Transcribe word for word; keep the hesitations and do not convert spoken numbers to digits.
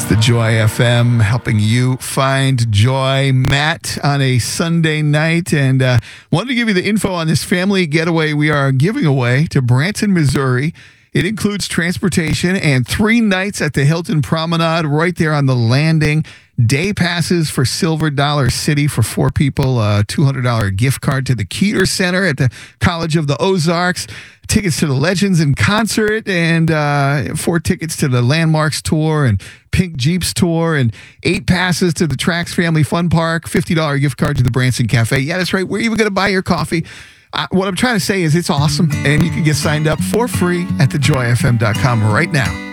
The Joy F M helping you find joy. Matt on a Sunday night, and uh, wanted to give you the info on this family getaway we are giving away to Branson, Missouri. It includes transportation and three nights at the Hilton Promenade right there on the landing. Day passes for Silver Dollar City for four people, a two hundred dollars gift card to the Keeter Center at the College of the Ozarks, tickets to the Legends in Concert, and uh, four tickets to the Landmarks Tour and Pink Jeeps Tour, and eight passes to the Trax Family Fun Park, fifty dollars gift card to the Branson Cafe. Yeah, that's right. We're even going to buy your coffee. Uh, what I'm trying to say is it's awesome, and you can get signed up for free at the joy f m dot com right now.